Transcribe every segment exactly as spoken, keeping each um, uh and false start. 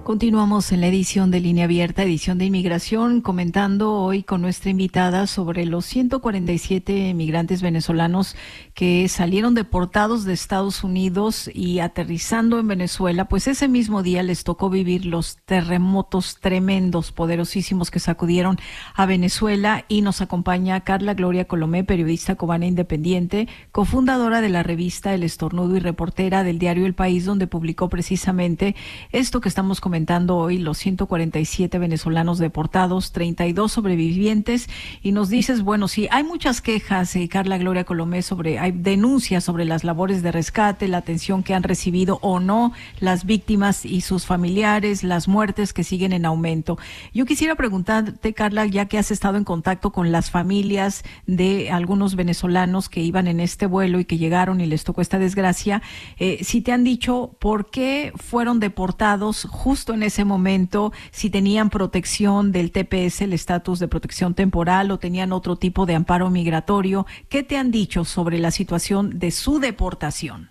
Continuamos en la edición de Línea Abierta, edición de inmigración, comentando hoy con nuestra invitada sobre los ciento cuarenta y siete migrantes venezolanos que salieron deportados de Estados Unidos y aterrizando en Venezuela, pues ese mismo día les tocó vivir los terremotos tremendos, poderosísimos que sacudieron a Venezuela. Y nos acompaña Carla Gloria Colomé, periodista cubana independiente, cofundadora de la revista El Estornudo y reportera del diario El País, donde publicó precisamente esto que estamos comentando comentando hoy, los ciento cuarenta y siete venezolanos deportados, treinta y dos sobrevivientes. Y nos dices, bueno, sí, hay muchas quejas, eh, Carla Gloria Colomé, sobre, hay denuncias sobre las labores de rescate, la atención que han recibido o no las víctimas y sus familiares, las muertes que siguen en aumento. Yo quisiera preguntarte, Carla, ya que has estado en contacto con las familias de algunos venezolanos que iban en este vuelo y que llegaron y les tocó esta desgracia, eh, si te han dicho por qué fueron deportados justo en ese momento, si tenían protección del T P S, el estatus de protección temporal, o tenían otro tipo de amparo migratorio. ¿Qué te han dicho sobre la situación de su deportación?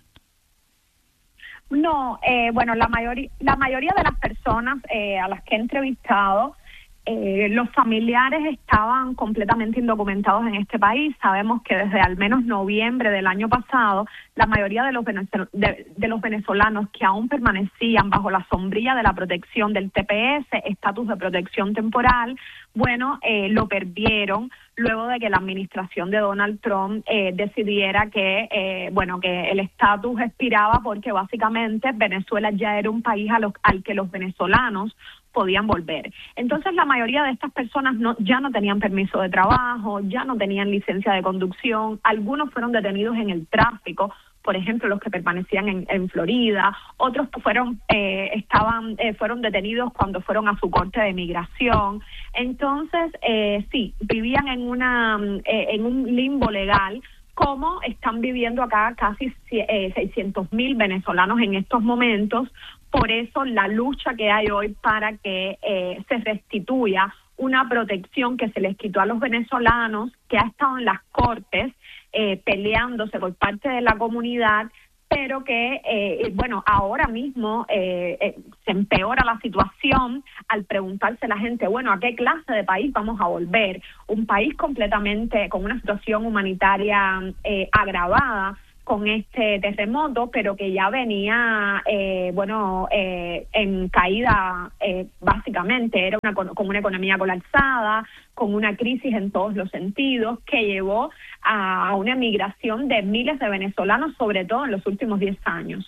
No, eh, bueno, la mayoría, la mayoría de las personas eh, a las que he entrevistado, eh, los familiares estaban completamente indocumentados en este país. Sabemos que desde al menos noviembre del año pasado, la mayoría de los, venezol- de, de los venezolanos que aún permanecían bajo la sombrilla de la protección del T P S, estatus de protección temporal, bueno, eh, lo perdieron luego de que la administración de Donald Trump eh, decidiera que, eh, bueno, que el estatus expiraba, porque básicamente Venezuela ya era un país a los, al que los venezolanos podían volver. Entonces la mayoría de estas personas no, ya no tenían permiso de trabajo, ya no tenían licencia de conducción, algunos fueron detenidos en el tráfico, por ejemplo, los que permanecían en, en Florida, otros fueron eh, estaban eh, fueron detenidos cuando fueron a su corte de migración. Entonces, eh, sí, vivían en una eh, en un limbo legal, como están viviendo acá casi eh, seiscientos mil venezolanos en estos momentos. Por eso la lucha que hay hoy para que eh, se restituya una protección que se les quitó a los venezolanos, que ha estado en las cortes eh, peleándose por parte de la comunidad, pero que, eh, bueno, ahora mismo eh, eh, se empeora la situación al preguntarse la gente, bueno, ¿a qué clase de país vamos a volver? Un país completamente con una situación humanitaria eh, agravada con este terremoto, pero que ya venía, eh, bueno, eh, en caída, eh, básicamente, era una con una economía colapsada, con una crisis en todos los sentidos, que llevó a una migración de miles de venezolanos, sobre todo en los últimos diez años.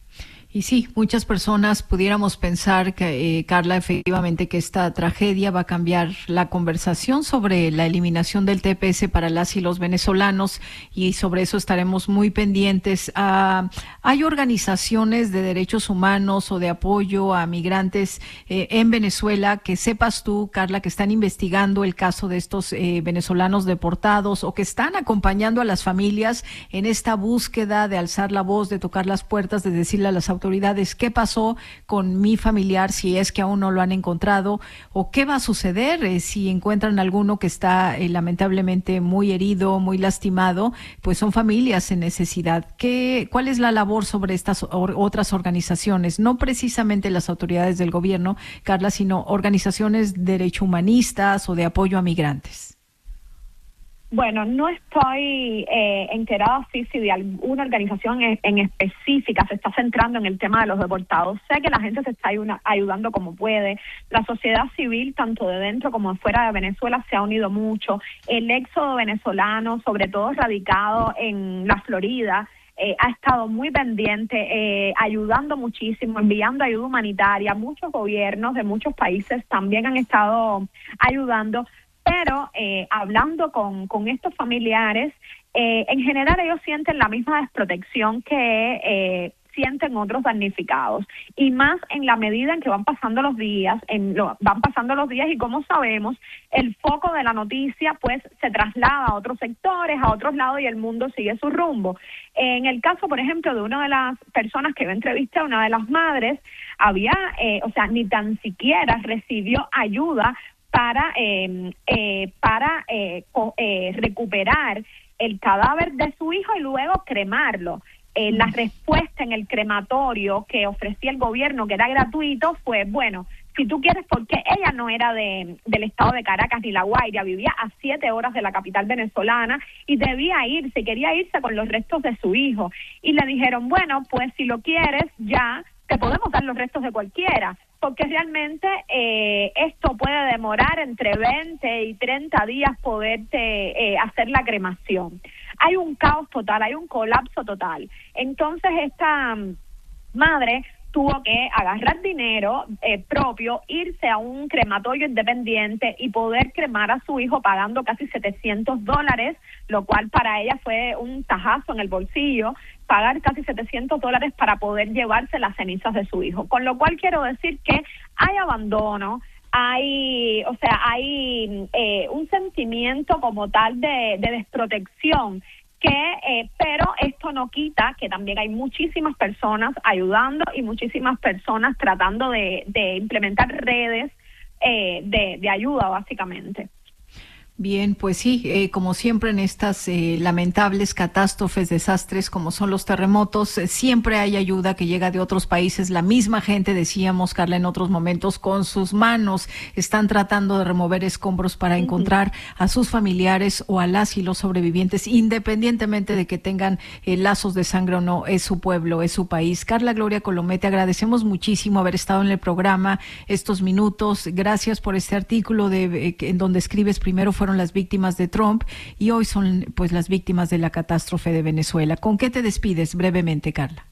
Y sí, muchas personas pudiéramos pensar que, eh, Carla, efectivamente que esta tragedia va a cambiar la conversación sobre la eliminación del T P S para las y los venezolanos, y sobre eso estaremos muy pendientes. Ah, ¿hay organizaciones de derechos humanos o de apoyo a migrantes eh, en Venezuela que sepas tú, Carla, que están investigando el caso de estos eh, venezolanos deportados, o que están acompañando a las familias en esta búsqueda de alzar la voz, de tocar las puertas, de decirle a las autoridades autoridades qué pasó con mi familiar, si es que aún no lo han encontrado, o qué va a suceder eh, si encuentran alguno que está eh, lamentablemente muy herido, muy lastimado? Pues son familias en necesidad. ¿Qué, cuál es la labor sobre estas or, otras organizaciones? No precisamente las autoridades del gobierno, Carla, sino organizaciones de derecho humanistas o de apoyo a migrantes. Bueno, no estoy eh, enterada sí, si de alguna organización en, en específica se está centrando en el tema de los deportados. Sé que la gente se está ayuna, ayudando como puede. La sociedad civil, tanto de dentro como de fuera de Venezuela, se ha unido mucho. El éxodo venezolano, sobre todo radicado en la Florida, eh, ha estado muy pendiente, eh, ayudando muchísimo, enviando ayuda humanitaria. Muchos gobiernos de muchos países también han estado ayudando. Pero eh, hablando con, con estos familiares, eh, en general ellos sienten la misma desprotección que eh, sienten otros damnificados. Y más en la medida en que van pasando los días, en lo, van pasando los días y como sabemos, el foco de la noticia pues se traslada a otros sectores, a otros lados, y el mundo sigue su rumbo. En el caso, por ejemplo, de una de las personas que yo entrevisté, una de las madres, había, eh, o sea, ni tan siquiera recibió ayuda para eh, eh, para eh, co, eh, recuperar el cadáver de su hijo y luego cremarlo. eh, la respuesta en el crematorio que ofrecía el gobierno, que era gratuito, fue, bueno, si tú quieres, porque ella no era de del estado de Caracas ni La Guaira, vivía a siete horas de la capital venezolana y debía irse, quería irse con los restos de su hijo. Y le dijeron, bueno, pues si lo quieres, ya te podemos dar los restos de cualquiera, porque realmente eh, esto puede demorar entre veinte y treinta días poderte eh, hacer la cremación. Hay un caos total, hay un colapso total. Entonces esta um, madre tuvo que agarrar dinero eh, propio, irse a un crematorio independiente y poder cremar a su hijo pagando casi setecientos dólares, lo cual para ella fue un tajazo en el bolsillo, pagar casi setecientos dólares para poder llevarse las cenizas de su hijo. Con lo cual quiero decir que hay abandono, hay, o sea, hay eh, un sentimiento como tal de, de desprotección, que eh, pero esto no quita que también hay muchísimas personas ayudando y muchísimas personas tratando de, de implementar redes eh, de, de ayuda, básicamente. Bien, pues sí, eh, como siempre en estas eh, lamentables catástrofes, desastres como son los terremotos, eh, siempre hay ayuda que llega de otros países. La misma gente, decíamos, Carla, en otros momentos, con sus manos están tratando de remover escombros para encontrar a sus familiares o a las y los sobrevivientes, independientemente de que tengan eh, lazos de sangre o no. Es su pueblo, es su país. Carla Gloria Colomé, te agradecemos muchísimo haber estado en el programa estos minutos. Gracias por este artículo de eh, en donde escribes primero fue fueron las víctimas de Trump y hoy son pues las víctimas de la catástrofe de Venezuela. ¿Con qué te despides brevemente, Carla?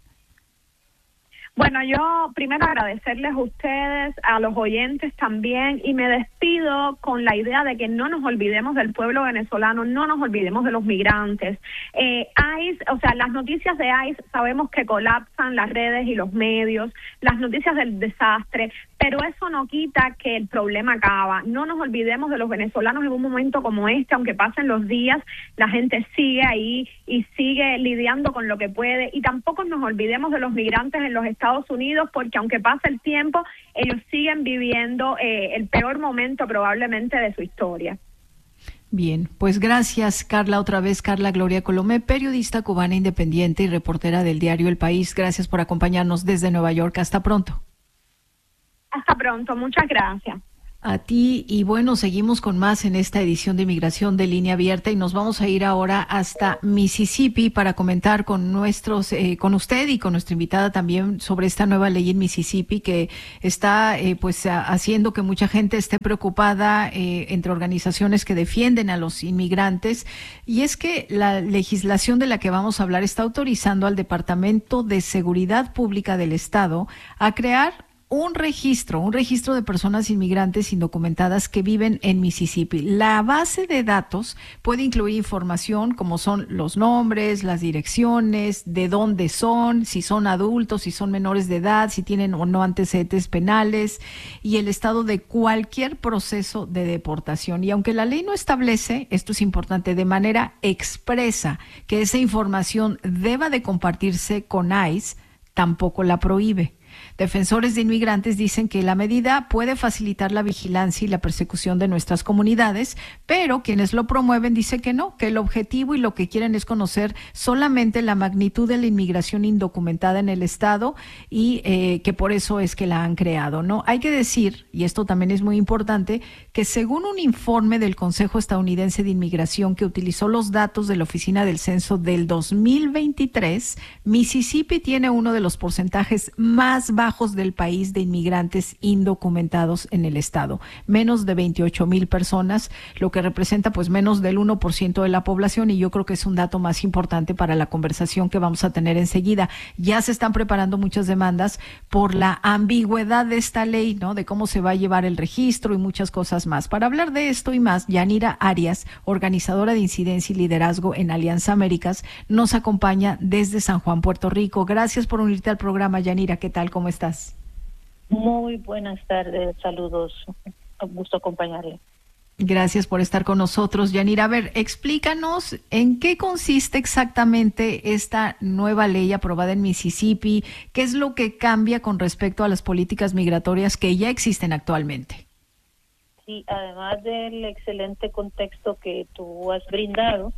Bueno, yo primero agradecerles a ustedes, a los oyentes también, y me despido con la idea de que no nos olvidemos del pueblo venezolano, no nos olvidemos de los migrantes. Eh, ICE, o sea, las noticias de ICE sabemos que colapsan las redes y los medios, las noticias del desastre, pero eso no quita que el problema acaba. No nos olvidemos de los venezolanos en un momento como este, aunque pasen los días, la gente sigue ahí y sigue lidiando con lo que puede, y tampoco nos olvidemos de los migrantes en los Estados Unidos, porque aunque pase el tiempo, ellos siguen viviendo eh, el peor momento probablemente de su historia. Bien, pues gracias, Carla, otra vez Carla Gloria Colomé, periodista cubana independiente y reportera del diario El País. Gracias por acompañarnos desde Nueva York. Hasta pronto. Hasta pronto, muchas gracias. A ti, y bueno, seguimos con más en esta edición de Inmigración de Línea Abierta y nos vamos a ir ahora hasta Mississippi para comentar con nuestros, eh, con usted y con nuestra invitada también sobre esta nueva ley en Mississippi que está eh, pues a, haciendo que mucha gente esté preocupada eh, entre organizaciones que defienden a los inmigrantes, y es que la legislación de la que vamos a hablar está autorizando al Departamento de Seguridad Pública del Estado a crear un registro, un registro de personas inmigrantes indocumentadas que viven en Mississippi. La base de datos puede incluir información como son los nombres, las direcciones, de dónde son, si son adultos, si son menores de edad, si tienen o no antecedentes penales y el estado de cualquier proceso de deportación. Y aunque la ley no establece, esto es importante, de manera expresa que esa información deba de compartirse con ICE, tampoco la prohíbe. Defensores de inmigrantes dicen que la medida puede facilitar la vigilancia y la persecución de nuestras comunidades, pero quienes lo promueven dicen que no, que el objetivo y lo que quieren es conocer solamente la magnitud de la inmigración indocumentada en el estado y eh, que por eso es que la han creado, ¿no? Hay que decir, y esto también es muy importante, que según un informe del Consejo Estadounidense de Inmigración que utilizó los datos de la Oficina del Censo del dos mil veintitrés, Mississippi tiene uno de los porcentajes más bajos del país de inmigrantes indocumentados en el estado, menos de veintiocho mil personas, lo que representa pues menos del uno por ciento de la población, y yo creo que es un dato más importante para la conversación que vamos a tener enseguida. Ya se están preparando muchas demandas por la ambigüedad de esta ley, ¿no? De cómo se va a llevar el registro y muchas cosas más. Para hablar de esto y más, Yanira Arias, organizadora de Incidencia y Liderazgo en Alianza Américas, nos acompaña desde San Juan, Puerto Rico. Gracias por unirte al programa, Yanira. ¿Qué tal? ¿Cómo estás? Muy buenas tardes, saludos, un gusto acompañarle. Gracias por estar con nosotros, Yanira. A ver, explícanos en qué consiste exactamente esta nueva ley aprobada en Mississippi, qué es lo que cambia con respecto a las políticas migratorias que ya existen actualmente. Sí, además del excelente contexto que tú has brindado,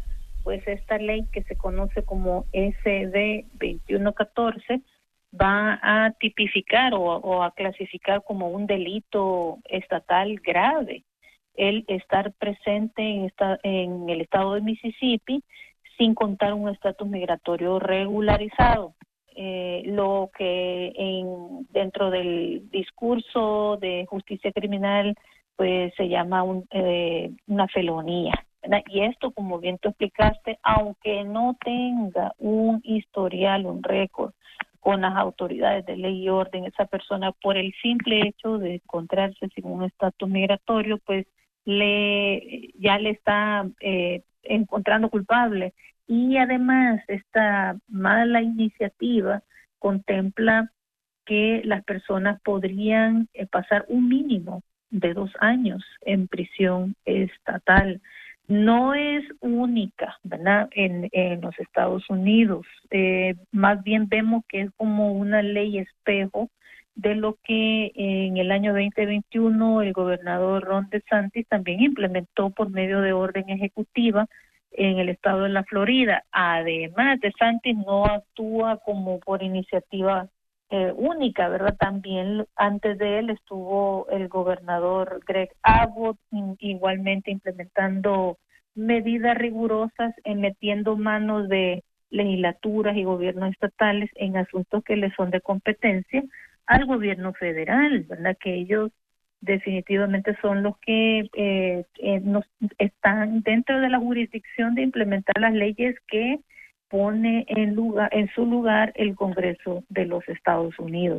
pues esta ley que se conoce como S D veintiuno catorce va a tipificar o, o a clasificar como un delito estatal grave el estar presente en, esta, en el estado de Mississippi sin contar un estatus migratorio regularizado. Eh, lo que en, dentro del discurso de justicia criminal pues se llama un, eh, una felonía, ¿verdad? Y esto, como bien tú explicaste, aunque no tenga un historial, un récord con las autoridades de ley y orden, esa persona por el simple hecho de encontrarse sin un estatus migratorio, pues le ya le está eh, encontrando culpable. Y además esta mala iniciativa contempla que las personas podrían eh, pasar un mínimo de dos años en prisión estatal. No es única, ¿verdad?, en, en los Estados Unidos. Eh, más bien vemos que es como una ley espejo de lo que en el año veinte veintiuno el gobernador Ron DeSantis también implementó por medio de orden ejecutiva en el estado de la Florida. Además, DeSantis no actúa como por iniciativa eh, única, ¿verdad? También antes de él estuvo el gobernador Greg Abbott, igualmente implementando medidas rigurosas, en metiendo manos de legislaturas y gobiernos estatales en asuntos que le son de competencia al gobierno federal, ¿verdad? Que ellos definitivamente son los que eh, eh, nos están dentro de la jurisdicción de implementar las leyes que pone en lugar en su lugar el Congreso de los Estados Unidos.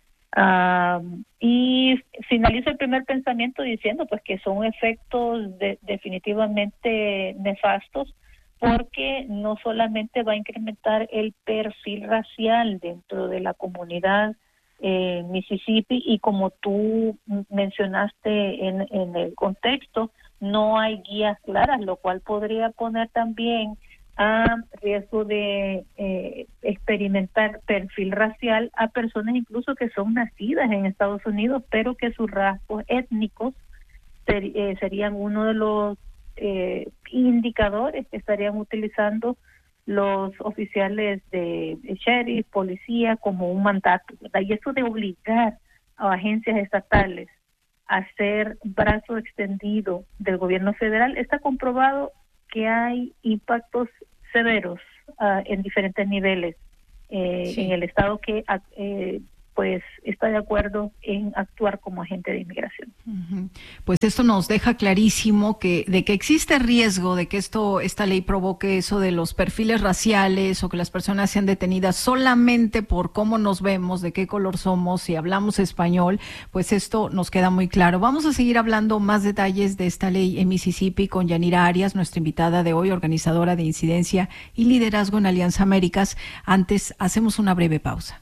Uh, y finalizo el primer pensamiento diciendo pues que son efectos de, definitivamente nefastos, porque no solamente va a incrementar el perfil racial dentro de la comunidad Eh, Mississippi, y como tú mencionaste en, en el contexto, no hay guías claras, lo cual podría poner también a riesgo de eh, experimentar perfil racial a personas incluso que son nacidas en Estados Unidos, pero que sus rasgos étnicos ser, eh, serían uno de los eh, indicadores que estarían utilizando los oficiales de, de sheriff, policía, como un mandato, ¿verdad? Y eso de obligar a agencias estatales a ser brazo extendido del gobierno federal, está comprobado que hay impactos severos uh, en diferentes niveles eh, sí. en el estado que eh, pues está de acuerdo en actuar como agente de inmigración. Uh-huh. Pues esto nos deja clarísimo que de que existe riesgo de que esto esta ley provoque eso de los perfiles raciales o que las personas sean detenidas solamente por cómo nos vemos, de qué color somos, si hablamos español, pues esto nos queda muy claro. Vamos a seguir hablando más detalles de esta ley en Mississippi con Yanira Arias, nuestra invitada de hoy, organizadora de incidencia y liderazgo en Alianza Américas. Antes hacemos una breve pausa.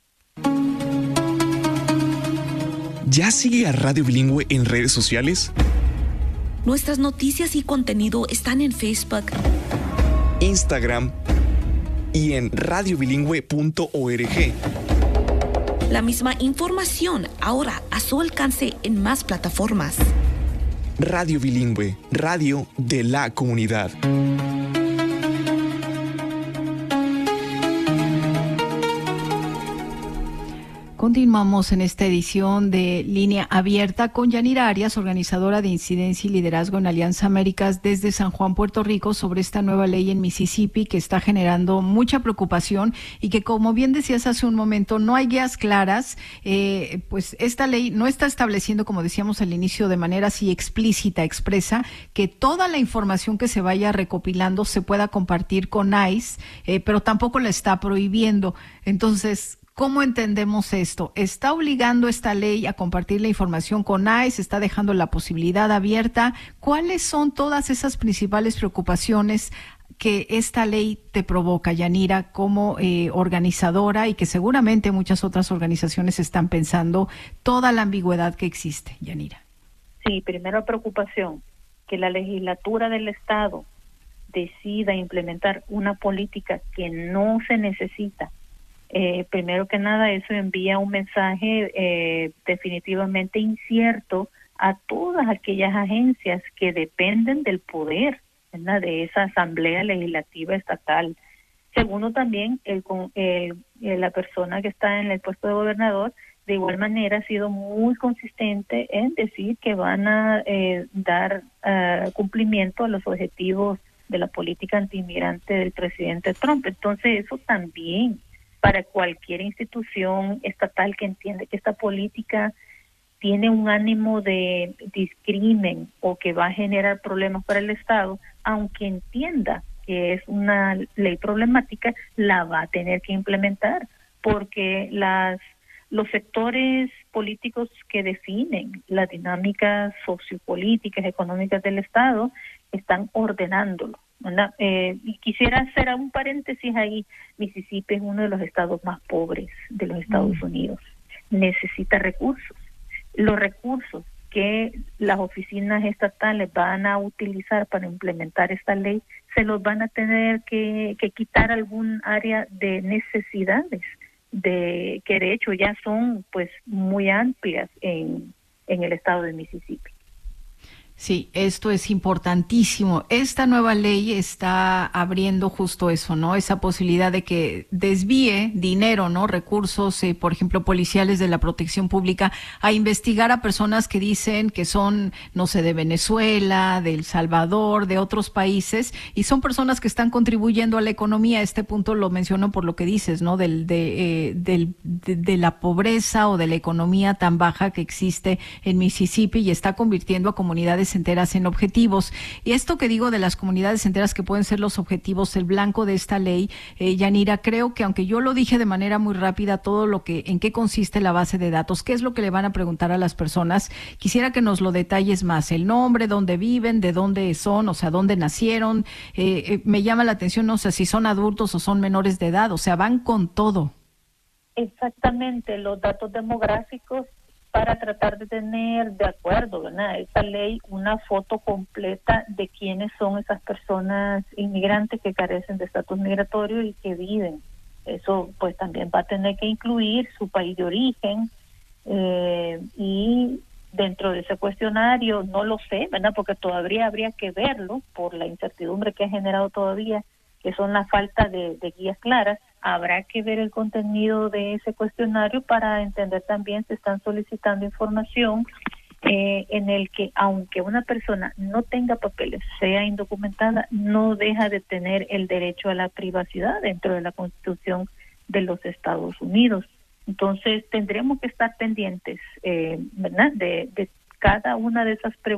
¿Ya sigue a Radio Bilingüe en redes sociales? Nuestras noticias y contenido están en Facebook, Instagram y en radio bilingüe punto org. La misma información ahora a su alcance en más plataformas. Radio Bilingüe, radio de la comunidad. Continuamos en esta edición de Línea Abierta con Yanira Arias, organizadora de incidencia y liderazgo en Alianza Américas desde San Juan, Puerto Rico, sobre esta nueva ley en Mississippi que está generando mucha preocupación y que, como bien decías hace un momento, no hay guías claras. Eh, pues esta ley no está estableciendo, como decíamos al inicio, de manera así explícita, expresa, que toda la información que se vaya recopilando se pueda compartir con ICE, eh, pero tampoco la está prohibiendo. Entonces, ¿cómo entendemos esto? ¿Está obligando esta ley a compartir la información con ICE? ¿Está dejando la posibilidad abierta? ¿Cuáles son todas esas principales preocupaciones que esta ley te provoca, Yanira, como eh, organizadora, y que seguramente muchas otras organizaciones están pensando, toda la ambigüedad que existe, Yanira? Sí, primero preocupación, que la legislatura del Estado decida implementar una política que no se necesita. Eh, primero que nada, eso envía un mensaje eh, definitivamente incierto a todas aquellas agencias que dependen del poder ¿verdad?, de esa asamblea legislativa estatal. Segundo, también el, el, el, la persona que está en el puesto de gobernador, de igual manera, ha sido muy consistente en decir que van a eh, dar uh, cumplimiento a los objetivos de la política antiinmigrante del presidente Trump. Entonces, eso también, para cualquier institución estatal que entiende que esta política tiene un ánimo de discrimen o que va a generar problemas para el Estado, aunque entienda que es una ley problemática, la va a tener que implementar, porque las los sectores políticos que definen las dinámicas sociopolíticas, económicas del Estado, están ordenándolo, ¿verdad? Eh, y quisiera hacer un paréntesis ahí. Mississippi es uno de los estados más pobres de los Estados mm. Unidos. Necesita recursos. Los recursos que las oficinas estatales van a utilizar para implementar esta ley, se los van a tener que, que quitar algún área de necesidades, de que de hecho ya son pues muy amplias en, en el estado de Mississippi. Sí, esto es importantísimo. Esta nueva ley está abriendo justo eso, ¿no? Esa posibilidad de que desvíe dinero, ¿no? Recursos, eh, por ejemplo, policiales de la protección pública a investigar a personas que dicen que son, no sé, de Venezuela, de El Salvador, de otros países, y son personas que están contribuyendo a la economía. Este punto lo menciono por lo que dices, ¿no? Del, de, eh, del, de, de la pobreza o de la economía tan baja que existe en Mississippi y está convirtiendo a comunidades enteras en objetivos. Y esto que digo de las comunidades enteras que pueden ser los objetivos, el blanco de esta ley, eh, Yanira, creo que aunque yo lo dije de manera muy rápida, todo lo que, en qué consiste la base de datos, qué es lo que le van a preguntar a las personas, quisiera que nos lo detalles más, el nombre, dónde viven, de dónde son, o sea, dónde nacieron, eh, eh, me llama la atención, no sé si son adultos o son menores de edad, o sea, van con todo. Exactamente, los datos demográficos para tratar de tener de acuerdo, ¿verdad?, esta ley, una foto completa de quiénes son esas personas inmigrantes que carecen de estatus migratorio y que viven. Eso pues también va a tener que incluir su país de origen eh, y dentro de ese cuestionario, no lo sé, ¿verdad?, porque todavía habría que verlo por la incertidumbre que ha generado todavía, que son la falta de, de guías claras. Habrá que ver el contenido de ese cuestionario para entender también si están solicitando información eh, en el que, aunque una persona no tenga papeles, sea indocumentada, no deja de tener el derecho a la privacidad dentro de la Constitución de los Estados Unidos. Entonces, tendremos que estar pendientes, eh, ¿verdad?, de, de cada una de esas preguntas